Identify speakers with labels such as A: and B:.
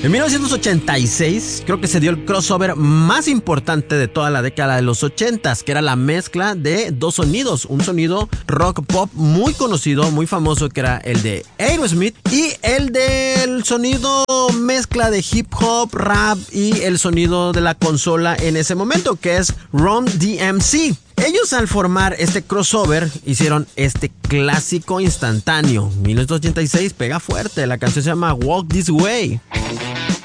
A: En 1986 creo que se dio el crossover más importante de toda la década de los 80s, que era la mezcla de dos sonidos, un sonido rock pop muy conocido, muy famoso, que era el de Aerosmith, y el del sonido mezcla de hip hop, rap y el sonido de la consola en ese momento, que es Run DMC. Ellos, al formar este crossover, hicieron este clásico instantáneo. 1986 pega fuerte, la canción se llama Walk This Way.